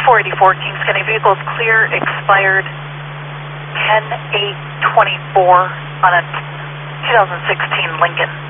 484 Kings County, vehicles clear, expired 10/8/24 on a 2016 Lincoln.